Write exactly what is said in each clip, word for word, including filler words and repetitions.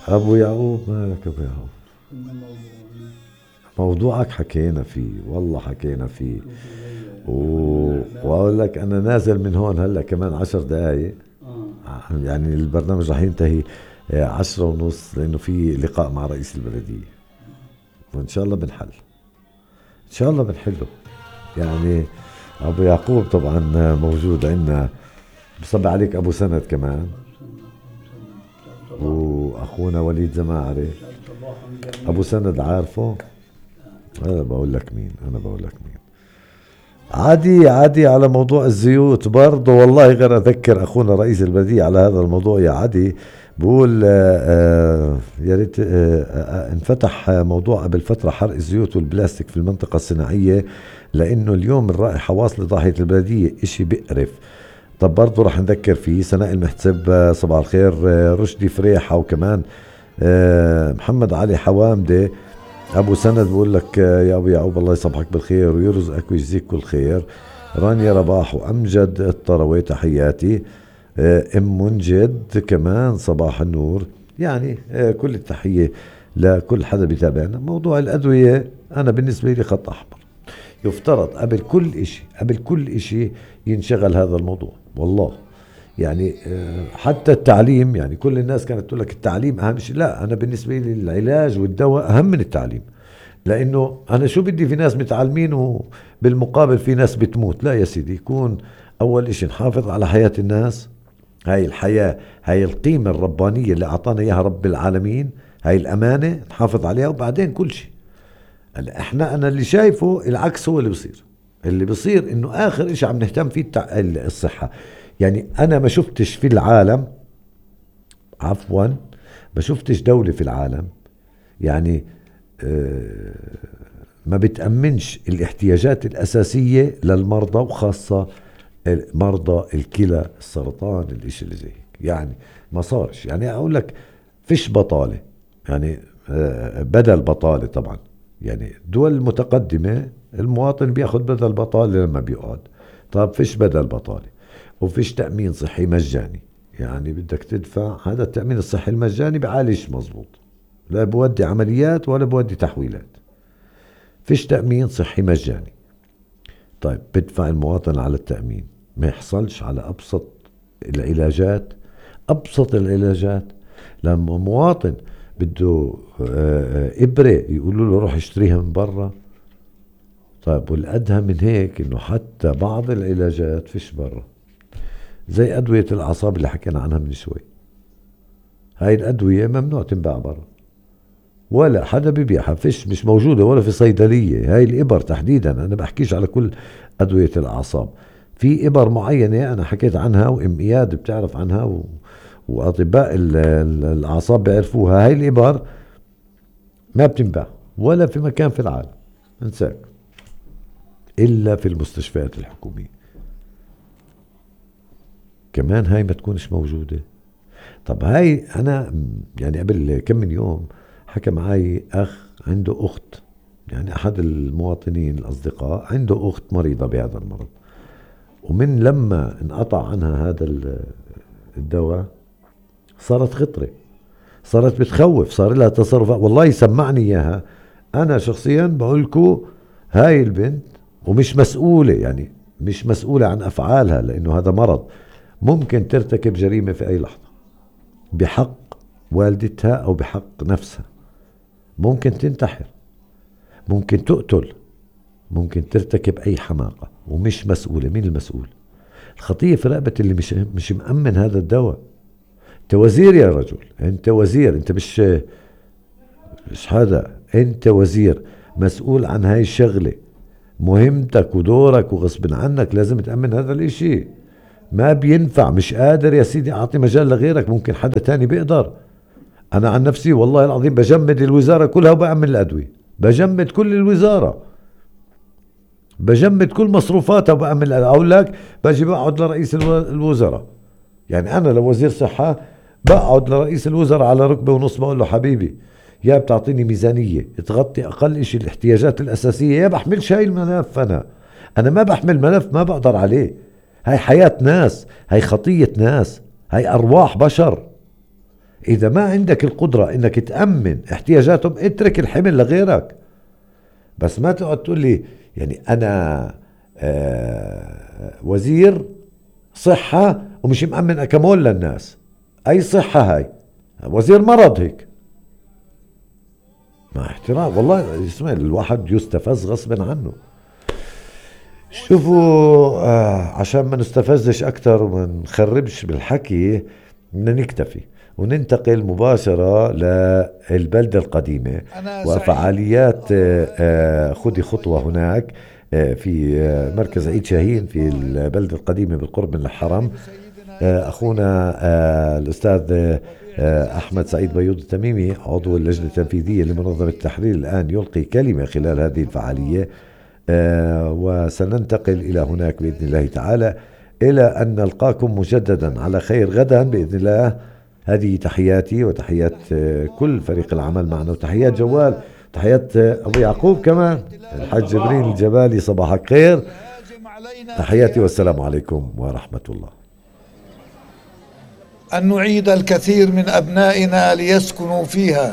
ابو يعقوب، مالك ابو يعقوب؟ كنا موضوعنا. موضوعك حكينا فيه، والله حكينا فيه. شوف علي و... الإعلام. واقول لك انا نازل من هون هلا كمان عشر دقايق. آه. يعني البرنامج راح ينتهي آه، عشرة ونص، لانه في لقاء مع رئيس البلدية، وان شاء الله بنحل، ان شاء الله بنحله. يعني ابو يعقوب طبعا موجود عندنا، بصب عليك ابو سند كمان، صباح. واخونا وليد زماعري. صباح جميل. ابو سند عارفه؟ انا بقول لك مين، انا بقول لك مين. عادي عادي، على موضوع الزيوت برضه، والله غير اذكر اخونا رئيس البلدية على هذا الموضوع يا عادي. بقول آه، آه، يا ريت آه، آه، انفتح موضوع قبل فترة حرق الزيوت والبلاستيك في المنطقة الصناعية، لانه اليوم الرائحة واصلة ضاحية البلدية، اشي بقرف. طب برضه رح نذكر فيه سناء المحتسب، آه، صباح الخير، آه، رشدي فريحة، وكمان آه، محمد علي حوامدة. ابو سند بقول لك آه، يا ابو يعقوب الله يصبحك بالخير ويرزقك ويجزيك كل خير. رانيا رباح وامجد الطروي تحياتي. آه، ام منجد كمان صباح النور. يعني آه، كل التحية لكل حدا بيتابعنا. موضوع الادوية انا بالنسبة لي خط احمر، يفترض قبل كل اشي، قبل كل اشي ينشغل هذا الموضوع والله. يعني آه، حتى التعليم، يعني كل الناس كانت تقول لك التعليم اهم شيء، لا انا بالنسبه لي العلاج والدواء اهم من التعليم. لانه انا شو بدي في ناس متعلمين وبالمقابل في ناس بتموت؟ لا يا سيدي، يكون اول اشي نحافظ على حياة الناس. هاي الحياة، هاي القيمة الربانية اللي اعطانا اياها رب العالمين، هاي الامانة نحافظ عليها، وبعدين كل شيء. هلا احنا انا اللي شايفه العكس هو اللي بصير. اللي بصير انه اخر اشي عم نهتم فيه التع... الصحة. يعني انا ما شفتش في العالم، عفوا، ما شفتش دولة في العالم يعني آه، ما بتأمنش الاحتياجات الأساسية للمرضى، وخاصة مرضى الكلى، السرطان، الاشي اللي زي هيك. يعني ما صارش، يعني اقول لك فيش بطالة، يعني آه، بدل بطالة طبعا. يعني دول المتقدمة المواطن بياخد بدل بطالة لما بيقعد. طب فيش بدل بطالة، وفيش تأمين صحي مجاني. يعني بدك تدفع، هذا التأمين الصحي المجاني بعالج مزبوط، لا بودي عمليات ولا بودي تحويلات. فيش تأمين صحي مجاني. طيب بدفع المواطن على التأمين، ما يحصلش على أبسط العلاجات. أبسط العلاجات لما مواطن بده آه، آه، إبرة يقولوا له روح اشتريها من برا. طيب والأدهى من هيك إنه حتى بعض العلاجات فيش برا، زي أدوية الأعصاب اللي حكينا عنها من شوي. هاي الأدوية ممنوع تنباع برا، ولا حدا بيبيعها، فيش، مش موجودة ولا في صيدلية. هاي الإبر تحديدا، أنا بحكيش على كل أدوية الأعصاب. في إبر معينة أنا حكيت عنها، وإم إياد بتعرف عنها، و... وأطباء ال... ال- الأعصاب بيعرفوها. هاي الإبر ما بتنباع ولا في مكان في العالم، انساك، إلا في المستشفيات الحكومية. كمان هاي ما تكونش موجودة. طب هاي أنا يعني قبل كم من يوم حكى معي أخ عنده أخت، يعني أحد المواطنين الأصدقاء عنده أخت مريضة بهذا المرض، ومن لما انقطع عنها هذا ال- الدواء صارت خطرة، صارت بتخوف، صار لها تصرفات. والله يسمعني إياها، أنا شخصيا بقولكو هاي البنت ومش مسؤولة، يعني مش مسؤولة عن أفعالها، لأنه هذا مرض ممكن ترتكب جريمة في أي لحظة بحق والدتها أو بحق نفسها. ممكن تنتحر، ممكن تقتل، ممكن ترتكب أي حماقة، ومش مسؤولة. مين المسؤول؟ الخطية في رقبة اللي مش مش مأمن هذا الدواء. انت وزير يا رجل، انت وزير، انت مش مش هذا، انت وزير مسؤول عن هاي الشغلة. مهمتك ودورك وغصب عنك لازم تأمن هذا الاشي. ما بينفع، مش قادر يا سيدي اعطي مجال لغيرك، ممكن حدا تاني بيقدر. انا عن نفسي والله العظيم بجمد الوزارة كلها وبأمن الأدوية، بجمد كل الوزارة، بجمد كل مصروفاتها وبأمن الأدوية. اقول لك باجي بقعد لرئيس الو- الوزراء، يعني انا لو وزير صحة بقعد لرئيس الوزراء على ركبه ونص بقول له حبيبي، يا بتعطيني ميزانية تغطي اقل اشي الاحتياجات الاساسية، يا بحملش هاي الملف. انا انا ما بحمل ملف ما بقدر عليه. هاي حياة ناس، هاي خطية ناس، هاي ارواح بشر. إذا ما عندك القدرة إنك تأمن احتياجاتهم اترك الحمل لغيرك. بس ما تقعد تقول لي يعني أنا آه وزير صحة ومش مأمن أكمول للناس. أي صحة هاي؟ وزير مرض هيك. مع احترام والله اسمع الواحد يستفز غصبا عنه. شوفوا آه عشان ما نستفزش أكتر وما نخربش بالحكي بدنا نكتفي وننتقل مباشرة للبلدة القديمة وفعاليات آه خذي خطوة هناك آه في آه مركز عيد شاهين في البلدة القديمة بالقرب من الحرم. آه أخونا آه الأستاذ آه أحمد سعيد بيوض التميمي عضو اللجنة التنفيذية لمنظمة التحرير الآن يلقي كلمة خلال هذه الفعالية. آه وسننتقل إلى هناك بإذن الله تعالى إلى أن نلقاكم مجددا على خير غدا بإذن الله. هذه تحياتي وتحيات آه كل فريق العمل معنا وتحيات جوال تحيات آه أبو يعقوب كمان الحاج جبريل الجبالي صباحك خير. تحياتي والسلام عليكم ورحمة الله. أن نعيد الكثير من أبنائنا ليسكنوا فيها.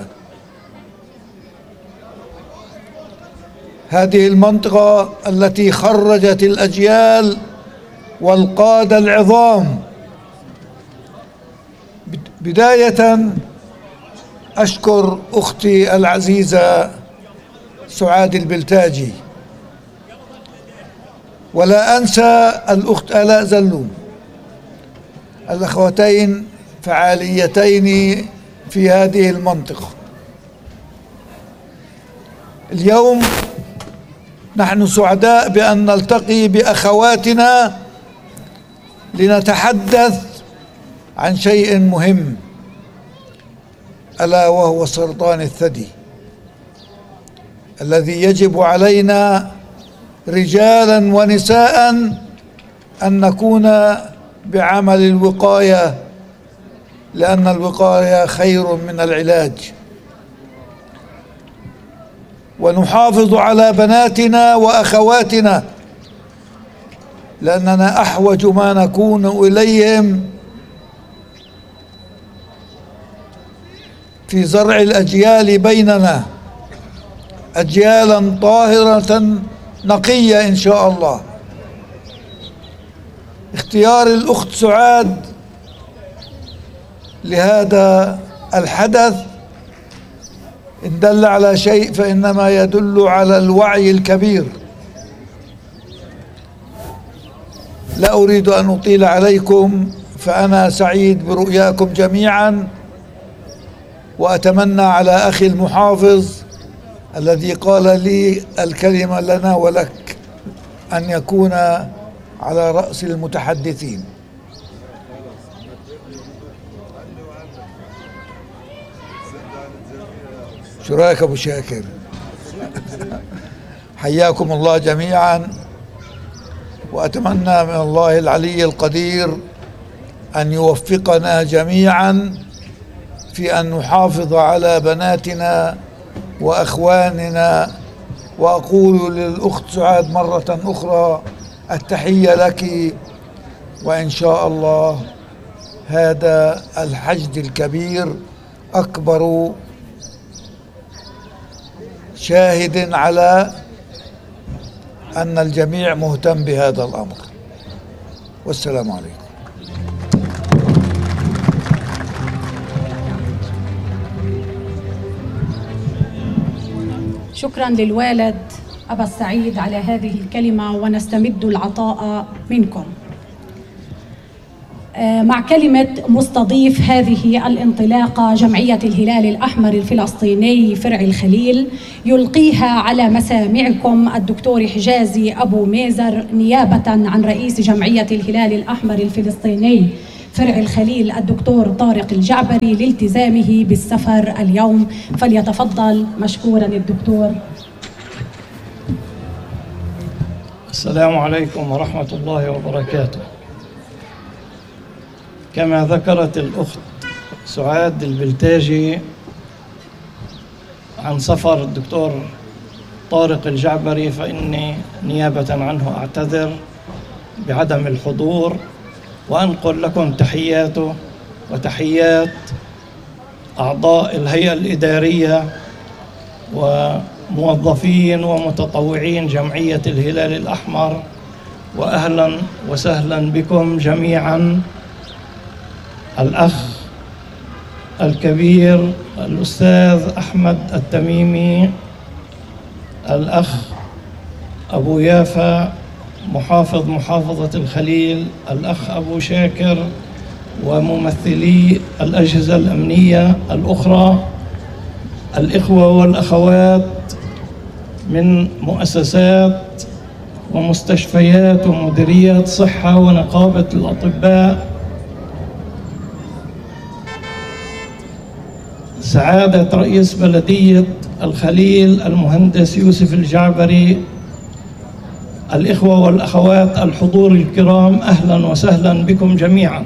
هذه المنطقة التي خرجت الأجيال والقادة العظام. بداية أشكر أختي العزيزة سعاد البلتاجي، ولا أنسى الأخت آلاء زلوم، الأخوتين فعاليتين في هذه المنطقة. اليوم نحن سعداء بأن نلتقي بأخواتنا لنتحدث عن شيء مهم، ألا وهو سرطان الثدي الذي يجب علينا رجالا ونساء أن نكون بعمل الوقاية، لأن الوقاية خير من العلاج، ونحافظ على بناتنا وأخواتنا لأننا أحوج ما نكون إليهم في زرع الأجيال بيننا، أجيالا طاهرة نقية إن شاء الله. اختيار الأخت سعاد لهذا الحدث إن دل على شيء فإنما يدل على الوعي الكبير. لا أريد أن أطيل عليكم، فأنا سعيد برؤياكم جميعا، وأتمنى على أخي المحافظ الذي قال لي الكلمة لنا ولك أن يكون على رأس المتحدثين. شو رأيك أبو شاكر؟ حياكم الله جميعا، وأتمنى من الله العلي القدير أن يوفقنا جميعا في أن نحافظ على بناتنا وأخواننا. وأقول للأخت سعاد مرة أخرى التحية لك، وإن شاء الله هذا الحشد الكبير أكبر شاهد على أن الجميع مهتم بهذا الأمر. والسلام عليكم. شكرا للوالد أبا السعيد على هذه الكلمة، ونستمد العطاء منكم. مع كلمة مستضيف هذه الانطلاقة جمعية الهلال الأحمر الفلسطيني فرع الخليل، يلقيها على مسامعكم الدكتور حجازي أبو ميزر نيابة عن رئيس جمعية الهلال الأحمر الفلسطيني فرع الخليل الدكتور طارق الجعبري لالتزامه بالسفر اليوم. فليتفضل مشكورا الدكتور. السلام عليكم ورحمة الله وبركاته. كما ذكرت الأخت سعاد البلتاجي عن سفر الدكتور طارق الجعبري، فإني نيابة عنه أعتذر بعدم الحضور، وأنقل لكم تحياته وتحيات أعضاء الهيئة الإدارية وموظفين ومتطوعين جمعية الهلال الأحمر، وأهلا وسهلا بكم جميعا. الأخ الكبير الأستاذ أحمد التميمي، الأخ أبو يافا محافظ محافظة الخليل، الأخ أبو شاكر، وممثلي الأجهزة الأمنية الأخرى، الإخوة والأخوات من مؤسسات ومستشفيات ومديريات صحة ونقابة الأطباء، سعادة رئيس بلدية الخليل المهندس يوسف الجعبري، الإخوة والأخوات الحضور الكرام، أهلا وسهلا بكم جميعا.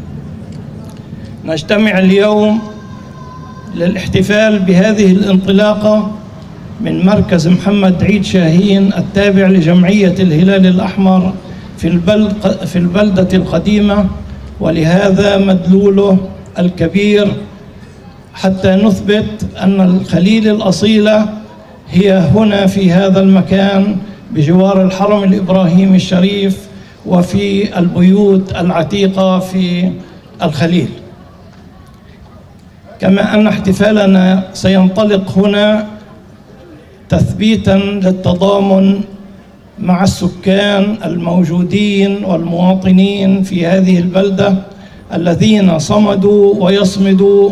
نجتمع اليوم للاحتفال بهذه الانطلاقة من مركز محمد عيد شاهين التابع لجمعية الهلال الأحمر في البلد في البلدة القديمة، ولهذا مدلوله الكبير حتى نثبت أن الخليل الأصيلة هي هنا في هذا المكان بجوار الحرم الإبراهيمي الشريف وفي البيوت العتيقة في الخليل. كما أن احتفالنا سينطلق هنا تثبيتاً للتضامن مع السكان الموجودين والمواطنين في هذه البلدة الذين صمدوا ويصمدوا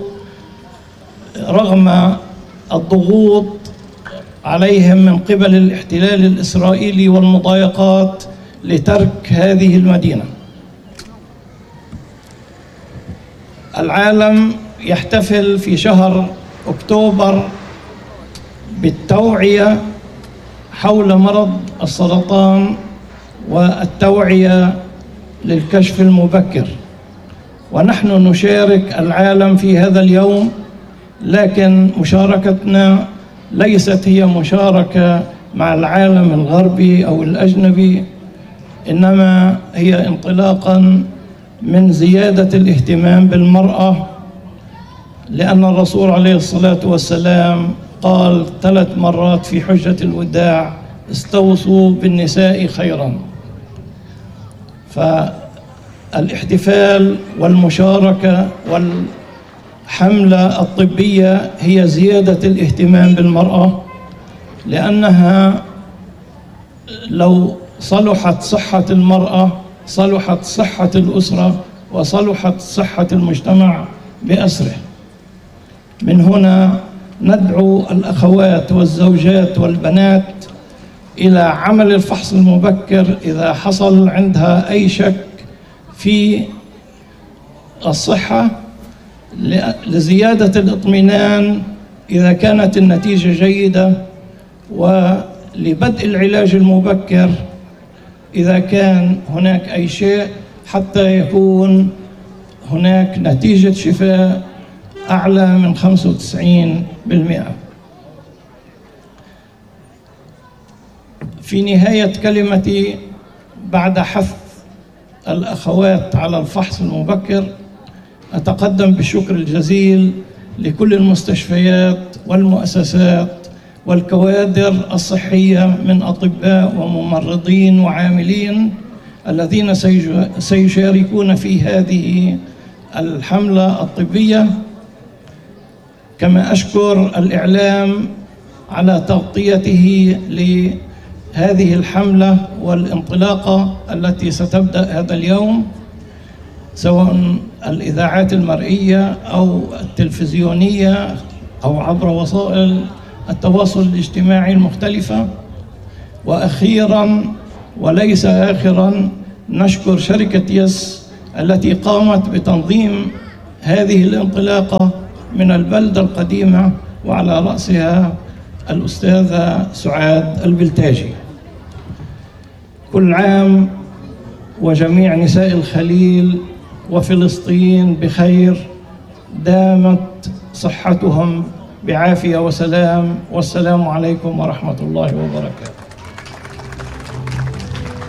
رغم الضغوط عليهم من قبل الاحتلال الإسرائيلي والمضايقات لترك هذه المدينة. العالم يحتفل في شهر أكتوبر بالتوعية حول مرض السرطان والتوعية للكشف المبكر، ونحن نشارك العالم في هذا اليوم، لكن مشاركتنا ليست هي مشاركة مع العالم الغربي أو الأجنبي، إنما هي انطلاقاً من زيادة الاهتمام بالمرأة، لأن الرسول عليه الصلاة والسلام قال ثلاث مرات في حجة الوداع: استوصوا بالنساء خيراً. فالاحتفال والمشاركة والحملة الطبية هي زيادة الاهتمام بالمرأة، لأنها لو صلحت صحة المرأة صلحت صحة الأسرة وصلحت صحة المجتمع بأسره. من هنا ندعو الأخوات والزوجات والبنات إلى عمل الفحص المبكر إذا حصل عندها أي شك في الصحة، لزيادة الاطمئنان إذا كانت النتيجة جيدة، ولبدء العلاج المبكر إذا كان هناك أي شيء، حتى يكون هناك نتيجة شفاء أعلى من خمسة وتسعين بالمئة. في نهاية كلمتي، بعد حث الأخوات على الفحص المبكر، أتقدم بالشكر الجزيل لكل المستشفيات والمؤسسات والكوادر الصحية من أطباء وممرضين وعاملين الذين سيشاركون في هذه الحملة الطبية. كما أشكر الإعلام على تغطيته لهذه الحملة والانطلاقة التي ستبدأ هذا اليوم، سواء الإذاعات المرئية أو التلفزيونية أو عبر وسائل التواصل الاجتماعي المختلفة. وأخيراً وليس آخراً، نشكر شركة يس التي قامت بتنظيم هذه الانطلاقة من البلدة القديمة، وعلى رأسها الأستاذة سعاد البلتاجي. كل عام وجميع نساء الخليل وفلسطين بخير، دامت صحتهم بعافية وسلام، والسلام عليكم ورحمة الله وبركاته.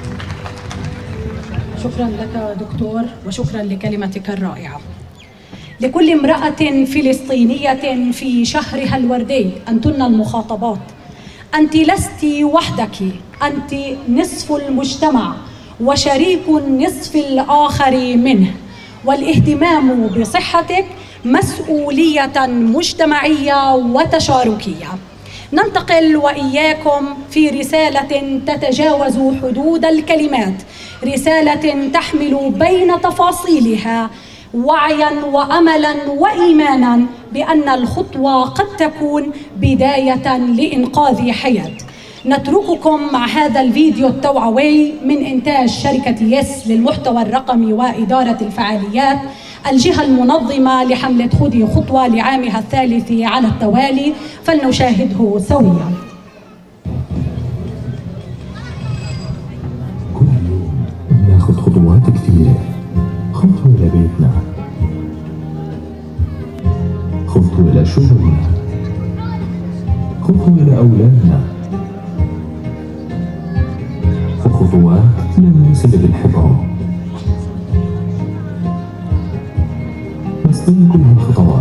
شكرا لك دكتور، وشكرا لكلمتك الرائعة. لكل امرأة فلسطينية في شهرها الوردي، أنتن المخاطبات، أنت لست وحدك، أنت نصف المجتمع وشريك النصف الآخر منه، والاهتمام بصحتك مسؤولية مجتمعية وتشاركية. ننتقل وإياكم في رسالة تتجاوز حدود الكلمات، رسالة تحمل بين تفاصيلها وعياً وأملاً وإيماناً بأن الخطوة قد تكون بداية لإنقاذ حياة. نترككم مع هذا الفيديو التوعوي من إنتاج شركة يس للمحتوى الرقمي وإدارة الفعاليات، الجهة المنظمة لحملة خذي خطوة لعامها الثالث على التوالي، فلنشاهده سوياً. كل يوم ناخد خطوات كثيرة، خطوة إلى بيتنا، خطوة إلى شغلنا، خطوة إلى أولادنا، وخطوات للناس اللي بنحبهم. بس بين كل هالخطوات